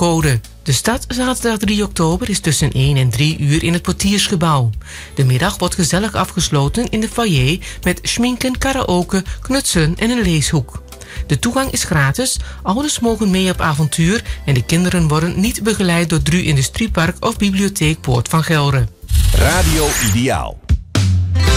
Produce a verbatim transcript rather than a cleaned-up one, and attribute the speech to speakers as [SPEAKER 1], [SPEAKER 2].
[SPEAKER 1] code. De start zaterdag drie oktober is tussen één en drie uur in het Portiersgebouw. De middag wordt gezellig afgesloten in de foyer met schminken, karaoke, knutselen en een leeshoek. De toegang is gratis, ouders mogen mee op avontuur en de kinderen worden niet begeleid door Dru Industriepark of Bibliotheek Poort van Gelre.
[SPEAKER 2] Radio Ideaal.